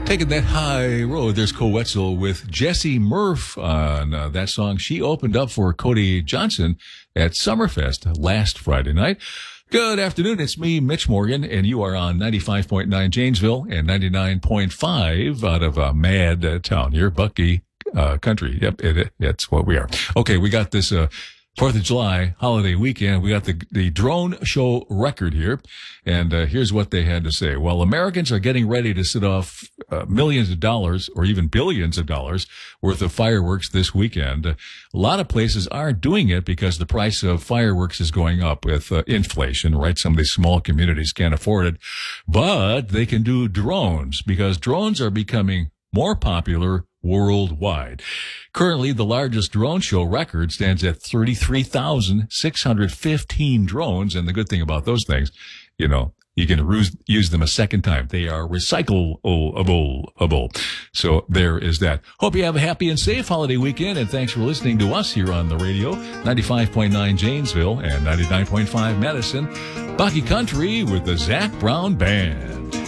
Taking that high road, there's Coetzel with Jesse Murph on that song. She opened up for Cody Johnson at Summerfest last Friday night. Good afternoon. It's me, Mitch Morgan, and you are on 95.9 Janesville and 99.5 out of Mad Town here, Bucky Country. Yep, that's what we are. Okay, we got this 4th of July holiday weekend. We got the drone show record here, and here's what they had to say. Well, Americans are getting ready to set off millions of dollars or even billions of dollars worth of fireworks this weekend. A lot of places aren't doing it because the price of fireworks is going up with inflation, right? Some of these small communities can't afford it, but they can do drones because drones are becoming more popular worldwide. Currently, the largest drone show record stands at 33,615 drones. And the good thing about those things, you know, you can use them a second time. They are recyclable. So there is that. Hope you have a happy and safe holiday weekend. And thanks for listening to us here on the radio, 95.9 Janesville and 99.5 Madison. Bucky Country with the Zac Brown Band.